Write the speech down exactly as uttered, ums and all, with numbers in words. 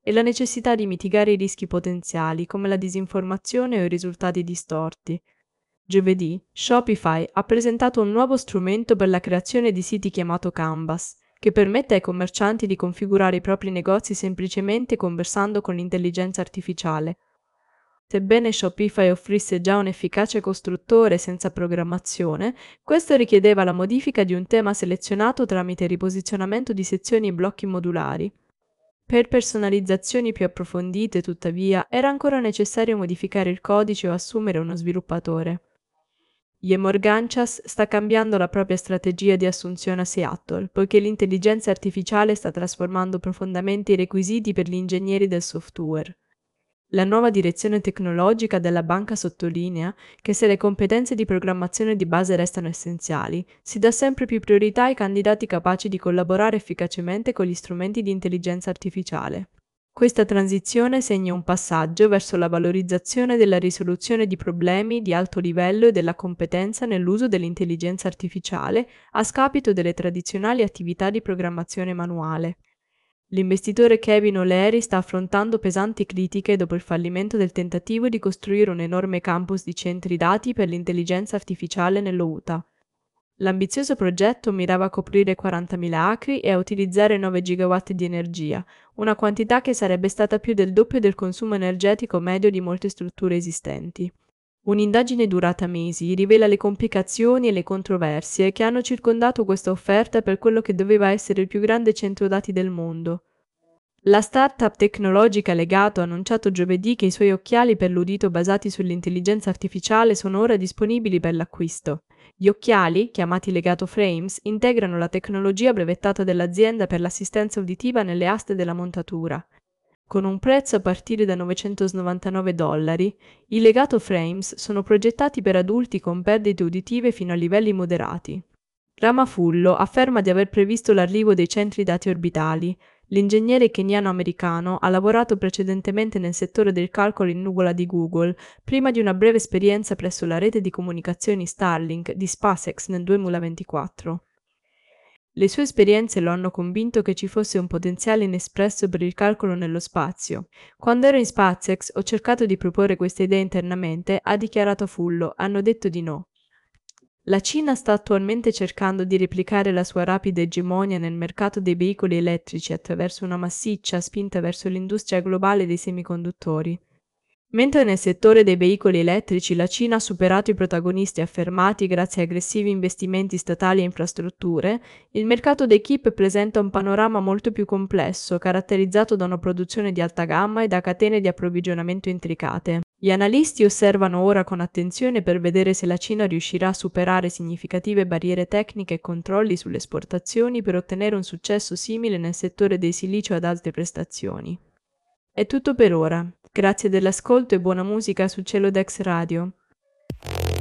e la necessità di mitigare i rischi potenziali come la disinformazione o i risultati distorti. Giovedì, Shopify ha presentato un nuovo strumento per la creazione di siti chiamato Canvas, che permette ai commercianti di configurare i propri negozi semplicemente conversando con l'intelligenza artificiale. Sebbene Shopify offrisse già un efficace costruttore senza programmazione, questo richiedeva la modifica di un tema selezionato tramite il riposizionamento di sezioni e blocchi modulari. Per personalizzazioni più approfondite, tuttavia, era ancora necessario modificare il codice o assumere uno sviluppatore. Yemor Ganchas sta cambiando la propria strategia di assunzione a Seattle, poiché l'intelligenza artificiale sta trasformando profondamente i requisiti per gli ingegneri del software. La nuova direzione tecnologica della banca sottolinea che se le competenze di programmazione di base restano essenziali, si dà sempre più priorità ai candidati capaci di collaborare efficacemente con gli strumenti di intelligenza artificiale. Questa transizione segna un passaggio verso la valorizzazione della risoluzione di problemi di alto livello e della competenza nell'uso dell'intelligenza artificiale a scapito delle tradizionali attività di programmazione manuale. L'investitore Kevin O'Leary sta affrontando pesanti critiche dopo il fallimento del tentativo di costruire un enorme campus di centri dati per l'intelligenza artificiale nello Utah. L'ambizioso progetto mirava a coprire quarantamila acri e a utilizzare nove gigawatt di energia, una quantità che sarebbe stata più del doppio del consumo energetico medio di molte strutture esistenti. Un'indagine durata mesi rivela le complicazioni e le controversie che hanno circondato questa offerta per quello che doveva essere il più grande centro dati del mondo. La startup tecnologica Legato ha annunciato giovedì che i suoi occhiali per l'udito basati sull'intelligenza artificiale sono ora disponibili per l'acquisto. Gli occhiali, chiamati Legato Frames, integrano la tecnologia brevettata dell'azienda per l'assistenza uditiva nelle aste della montatura. Con un prezzo a partire da novecentonovantanove dollari, i Legato Frames sono progettati per adulti con perdite uditive fino a livelli moderati. Ramafullo afferma di aver previsto l'arrivo dei centri dati orbitali. L'ingegnere keniano-americano ha lavorato precedentemente nel settore del calcolo in nuvola di Google, prima di una breve esperienza presso la rete di comunicazioni Starlink di SpaceX nel duemilaventiquattro. Le sue esperienze lo hanno convinto che ci fosse un potenziale inespresso per il calcolo nello spazio. Quando ero in SpaceX ho cercato di proporre queste idee internamente, ha dichiarato Fullo, hanno detto di no. La Cina sta attualmente cercando di replicare la sua rapida egemonia nel mercato dei veicoli elettrici attraverso una massiccia spinta verso l'industria globale dei semiconduttori. Mentre nel settore dei veicoli elettrici la Cina ha superato i protagonisti affermati grazie a aggressivi investimenti statali e infrastrutture, il mercato dei chip presenta un panorama molto più complesso, caratterizzato da una produzione di alta gamma e da catene di approvvigionamento intricate. Gli analisti osservano ora con attenzione per vedere se la Cina riuscirà a superare significative barriere tecniche e controlli sulle esportazioni per ottenere un successo simile nel settore dei silicio ad alte prestazioni. È tutto per ora. Grazie dell'ascolto e buona musica su Celodex Radio.